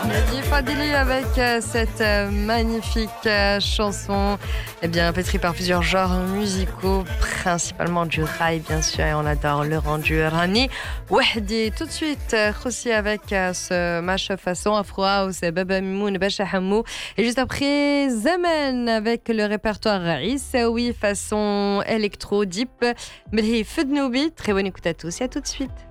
Mehdi Fadili avec cette magnifique chanson, pétrie par plusieurs genres musicaux, principalement du rail bien sûr, et on adore le rendu rani. Wahdi, tout de suite, aussi avec ce mashup façon Afro House, Baba Mimoun, Bacha Hamou, et juste après Zaman avec le répertoire Issaoui façon électro deep. Melhi Fednoubi, très bonne écoute à tous et à tout de suite.